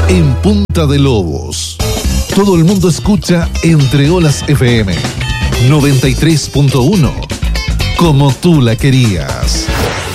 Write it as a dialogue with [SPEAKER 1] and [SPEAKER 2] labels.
[SPEAKER 1] en Punta de Lobos. Todo el mundo escucha Entre Olas FM 93.1, como tú la querías.